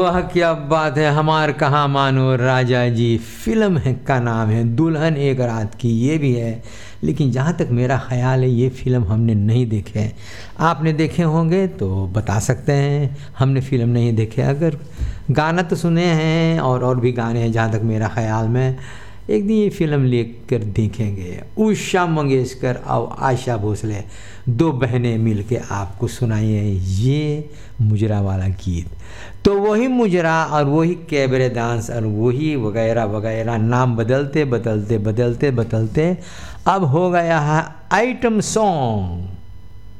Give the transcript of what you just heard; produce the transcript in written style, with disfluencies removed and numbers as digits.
वाह क्या बात है, हमार कहाँ मानो राजा जी। फिल्म है का नाम है दुल्हन एक रात की, ये भी है। लेकिन जहाँ तक मेरा ख्याल है ये फिल्म हमने नहीं देखे हैं। आपने देखे होंगे तो बता सकते हैं, हमने फिल्म नहीं देखे। अगर गाना तो सुने हैं और भी गाने हैं जहाँ तक मेरा ख्याल में। एक दिन ये फिल्म लेकर देखेंगे। उषा मंगेशकर और आशा भोसले दो बहनें मिलके आपको सुनाइए ये मुजरा वाला गीत। तो वही मुजरा और वही कैबरे डांस और वही वगैरह वगैरह, नाम बदलते बदलते बदलते बदलते अब हो गया है आइटम सॉन्ग।